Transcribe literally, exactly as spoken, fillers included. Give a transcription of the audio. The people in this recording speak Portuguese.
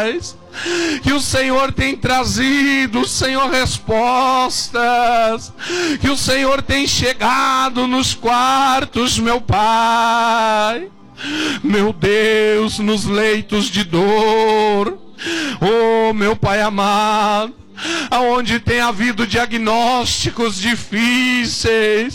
paz. Que o Senhor tem trazido, Senhor, respostas. Que o Senhor tem chegado nos quartos, meu Pai. Meu Deus, nos leitos de dor. Oh, meu Pai amado, aonde tem havido diagnósticos difíceis,